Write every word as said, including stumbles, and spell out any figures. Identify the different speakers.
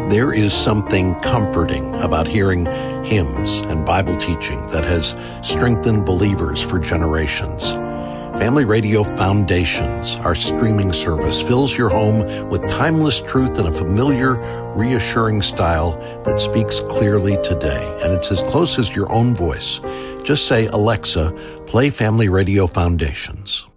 Speaker 1: There is something comforting about hearing hymns and Bible teaching that has strengthened believers for generations. Family Radio Foundations, our streaming service, fills your home with timeless truth in a familiar, reassuring style that speaks clearly today. And it's as close as your own voice. Just say, Alexa, play Family Radio Foundations.